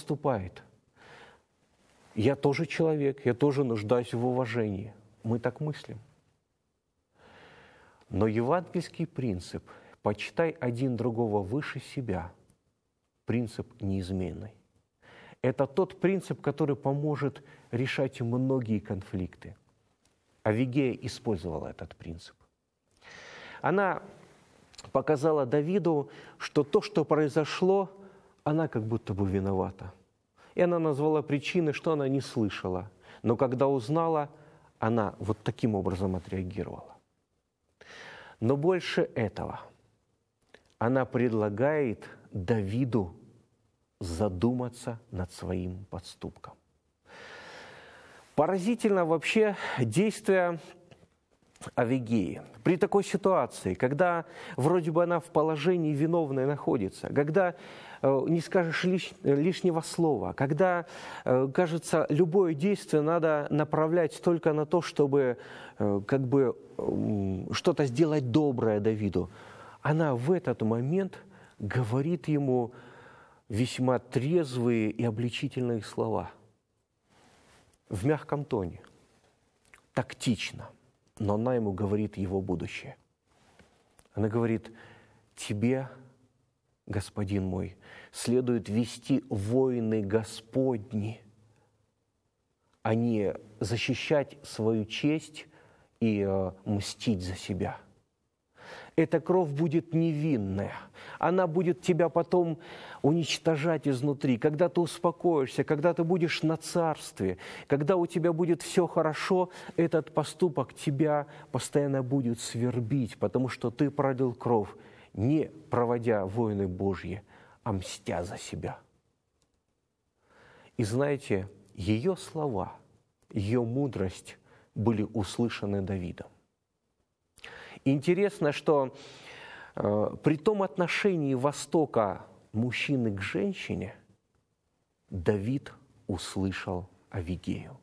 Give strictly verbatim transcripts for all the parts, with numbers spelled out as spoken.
поступает. Я тоже человек, я тоже нуждаюсь в уважении. Мы так мыслим. Но евангельский принцип «почитай один другого выше себя» – принцип неизменный. Это тот принцип, который поможет решать многие конфликты. Авигея использовала этот принцип. Она показала Давиду, что то, что произошло, она как будто бы виновата. И она назвала причины, что она не слышала. Но когда узнала, она вот таким образом отреагировала. Но больше этого, она предлагает Давиду задуматься над своим поступком. Поразительно вообще действие Авигеи. При такой ситуации, когда вроде бы она в положении виновной находится, когда э, не скажешь лиш, лишнего слова, когда, э, кажется, любое действие надо направлять только на то, чтобы э, как бы э, что-то сделать доброе Давиду, она в этот момент говорит ему весьма трезвые и обличительные слова в мягком тоне, тактично. Но она ему говорит его будущее. Она говорит: тебе, господин мой, следует вести войны Господни, а не защищать свою честь и э, мстить за себя. Эта кровь будет невинная. Она будет тебя потом уничтожать изнутри. Когда ты успокоишься, когда ты будешь на царстве, когда у тебя будет все хорошо, этот поступок тебя постоянно будет свербить, потому что ты пролил кровь, не проводя войны Божьи, а мстя за себя. И знаете, ее слова, ее мудрость были услышаны Давидом. Интересно, что э, при том отношении Востока мужчины к женщине Давид услышал Авигею.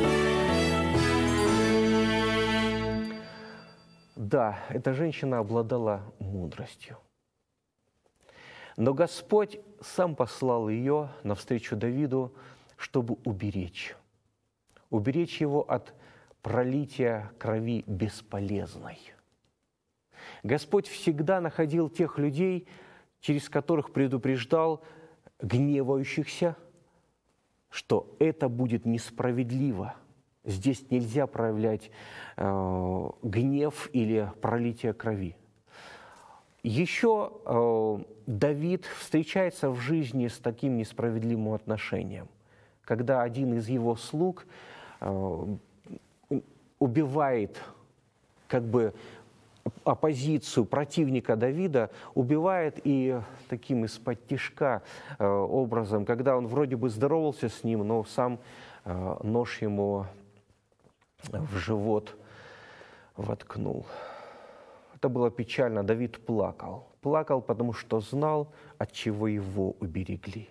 Да, эта женщина обладала мудростью. Но Господь сам послал ее навстречу Давиду, чтобы уберечь. Уберечь его от пролития крови бесполезной. Господь всегда находил тех людей, через которых предупреждал гневающихся, что это будет несправедливо. Здесь нельзя проявлять э, гнев или пролитие крови. Еще э, Давид встречается в жизни с таким несправедливым отношением, когда один из его слуг э, убивает как бы оппозицию, противника Давида, убивает и таким из-под тишка э, образом, когда он вроде бы здоровался с ним, но сам э, нож ему в живот воткнул. Это было печально. Давид плакал. Плакал, потому что знал, от чего его уберегли.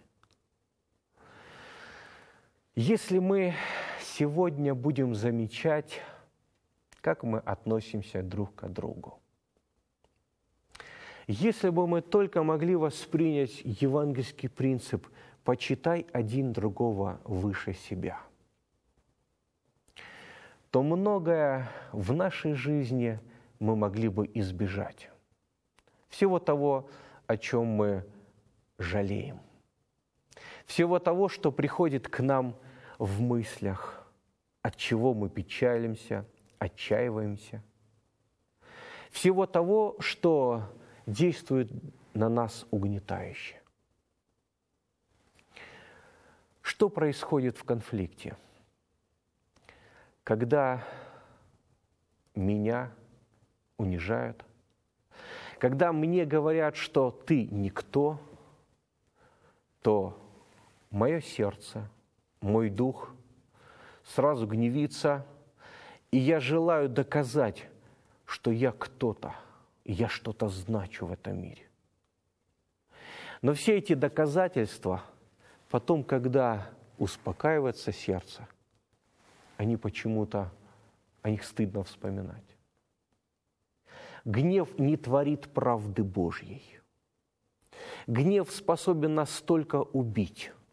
Если мы сегодня будем замечать, как мы относимся друг к другу. Если бы мы только могли воспринять евангельский принцип «почитай один другого выше себя», то многое в нашей жизни мы могли бы избежать. Всего того, о чем мы жалеем. Всего того, что приходит к нам в мыслях, от чего мы печалимся, отчаиваемся. Всего того, что действует на нас угнетающе. Что происходит в конфликте? Когда меня унижают, когда мне говорят, что ты никто, то мое сердце, мой дух сразу гневится, и я желаю доказать, что я кто-то, и я что-то значу в этом мире. Но все эти доказательства, потом, когда успокаивается сердце, они почему-то, о них стыдно вспоминать. Гнев не творит правды Божьей. Гнев способен настолько убить,